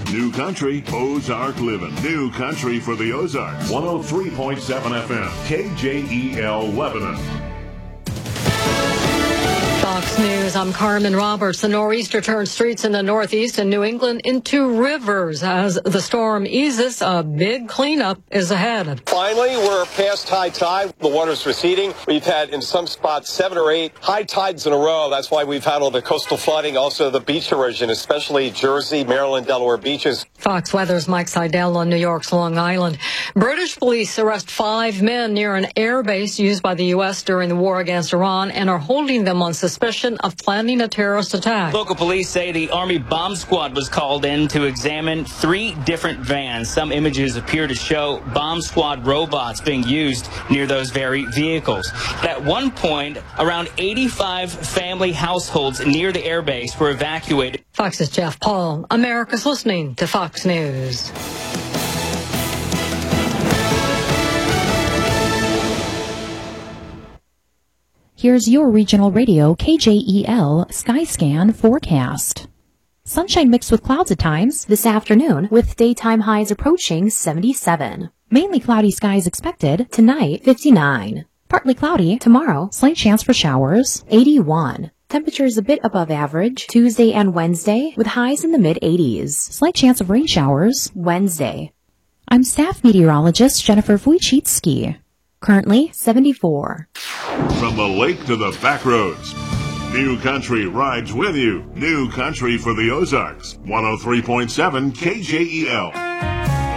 New Country, Ozark Living. New Country for the Ozarks. 103.7 FM, KJEL Lebanon. Fox News, I'm Carmen Roberts. The nor'easter turned streets in the northeast and New England into rivers. As the storm eases, a big cleanup is ahead. Finally, we're past high tide. The water's receding. We've had, in some spots, 7 or 8 high tides in a row. That's why we've had all the coastal flooding, also the beach erosion, especially Jersey, Maryland, Delaware beaches. Fox Weather's Mike Seidel on New York's Long Island. British police arrest 5 men near an air base used by the U.S. during the war against Iran and are holding them on suspicion of planning a terrorist attack. Local police say the Army bomb squad was called in to examine 3 different vans. Some images appear to show bomb squad robots being used near those very vehicles. At one point, around 85 family households near the airbase were evacuated. Fox's Jeff Paul. America's listening to Fox News. Here's your regional radio KJEL Skyscan forecast. Sunshine mixed with clouds at times this afternoon with daytime highs approaching 77. Mainly cloudy skies expected tonight 59. Partly cloudy tomorrow, slight chance for showers 81. Temperatures a bit above average Tuesday and Wednesday with highs in the mid-80s. Slight chance of rain showers Wednesday. I'm staff meteorologist Jennifer Wojcicki. Currently 74. From the lake to the back roads, New Country rides with you. New Country for the Ozarks. 103.7 KJEL.